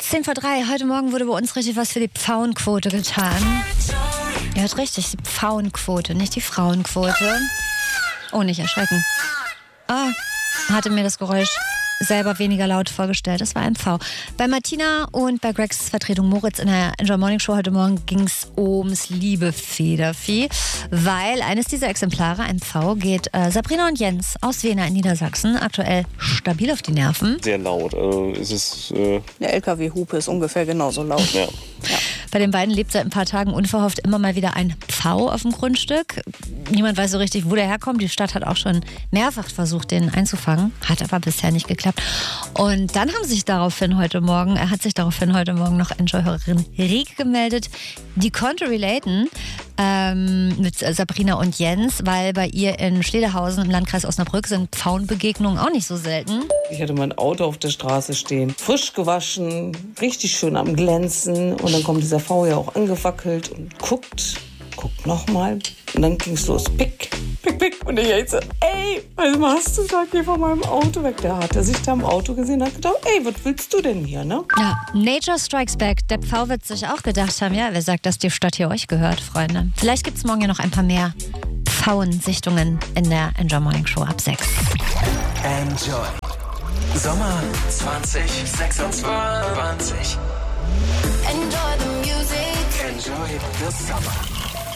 10:03 heute Morgen wurde bei uns richtig was für die Pfauenquote getan. Ihr hört richtig, die Pfauenquote, nicht die Frauenquote. Oh, nicht erschrecken. Hatte mir das Geräusch selber weniger laut vorgestellt. Das war ein Pfau. Bei Martina und bei Gregs Vertretung Moritz in der Enjoy Morning Show heute Morgen ging es ums liebe Federvieh, weil eines dieser Exemplare, ein Pfau, geht Sabrina und Jens aus Wena in Niedersachsen aktuell stabil auf die Nerven. Sehr laut. Der LKW-Hupe ist ungefähr genauso laut. Ja. Bei den beiden lebt seit ein paar Tagen unverhofft immer mal wieder ein Pfau auf dem Grundstück. Niemand weiß so richtig, wo der herkommt. Die Stadt hat auch schon mehrfach versucht, den einzufangen. Hat aber bisher nicht geklappt. Und dann hat sich daraufhin heute Morgen noch Enjoy-Hörerin Rieke gemeldet. Die konnte relaten mit Sabrina und Jens, weil bei ihr in Schlederhausen im Landkreis Osnabrück sind Pfauenbegegnungen auch nicht so selten. Ich hatte mein Auto auf der Straße stehen, frisch gewaschen, richtig schön am Glänzen. Und dann kommt dieser Pfau ja auch angewackelt und guckt nochmal. Und dann ging's los. Pick, pick, pick. Und ich so, ey, was machst du da? Geh von meinem Auto weg. Der hat sich da im Auto gesehen und hat gedacht, ey, was willst du denn hier, ne? Ja, Nature Strikes Back. Der Pfau wird sich auch gedacht haben, ja, wer sagt, dass die Stadt hier euch gehört, Freunde? Vielleicht gibt's morgen ja noch ein paar mehr Pfauensichtungen in der Enjoy Morning Show ab 6. Enjoy. Sommer 2026. Enjoy the music. Enjoy the summer.